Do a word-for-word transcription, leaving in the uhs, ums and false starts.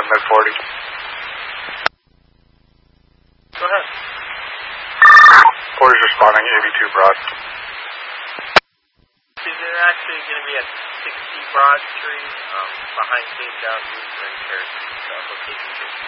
mid forty. Go ahead. forty's responding, A B two Broad. See, they're actually going to be at sixty Broad Street, um, behind Cape Down Lutheran Church, uh, location